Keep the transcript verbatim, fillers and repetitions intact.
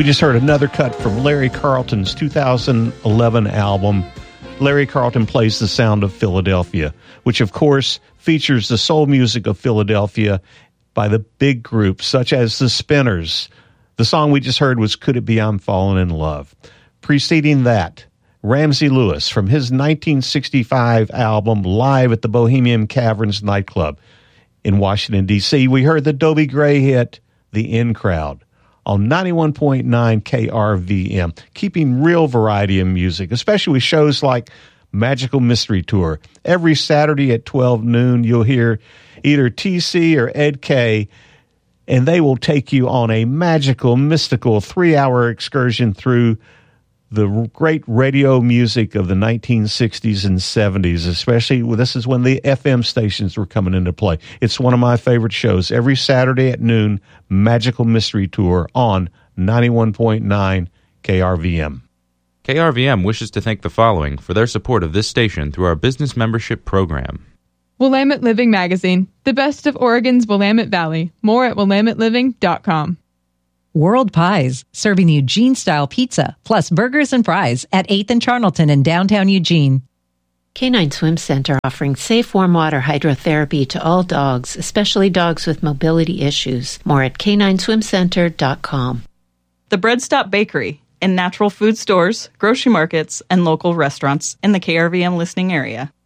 We just heard another cut from Larry Carlton's two thousand eleven album, Larry Carlton Plays the Sound of Philadelphia, which of course features the soul music of Philadelphia by the big groups such as the Spinners. The song we just heard was Could It Be I'm Falling in Love. Preceding that, Ramsey Lewis from his nineteen sixty-five album Live at the Bohemian Caverns nightclub in Washington, D C We heard the Dobie Gray hit, The In Crowd, on ninety-one point nine K R V M, keeping real variety in music, especially with shows like Magical Mystery Tour. Every Saturday at twelve noon, you'll hear either T C or Ed K, and they will take you on a magical, mystical three-hour excursion through the great radio music of the nineteen sixties and seventies, especially this is when the F M stations were coming into play. It's one of my favorite shows. Every Saturday at noon, Magical Mystery Tour on ninety-one point nine K R V M. K R V M wishes to thank the following for their support of this station through our business membership program. Willamette Living Magazine, the best of Oregon's Willamette Valley. More at willamette living dot com. World Pies, serving Eugene-style pizza, plus burgers and fries at eighth and Charnelton in downtown Eugene. Canine Swim Center offering safe warm water hydrotherapy to all dogs, especially dogs with mobility issues. More at canine swim center dot com. The Bread Stop Bakery in natural food stores, grocery markets, and local restaurants in the K R V M listening area.